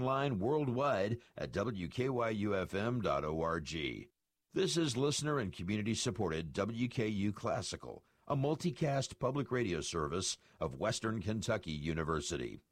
online worldwide at WKYUFM.org. This is listener and community-supported WKU Classical, a multicast public radio service of Western Kentucky University.